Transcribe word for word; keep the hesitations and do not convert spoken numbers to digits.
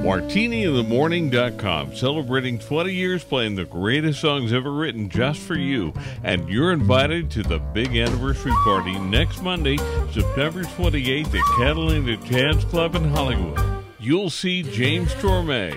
martini in the morning dot com, celebrating twenty years playing the greatest songs ever written just for you. And you're invited to the big anniversary party next Monday, September twenty-eighth at Catalina Jazz Club in Hollywood. You'll see James Torme,